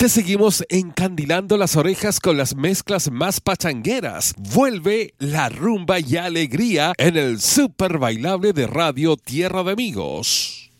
Te seguimos encandilando las orejas con las mezclas más pachangueras. Vuelve la rumba y alegría en el super bailable de Radio Tierra de Amigos.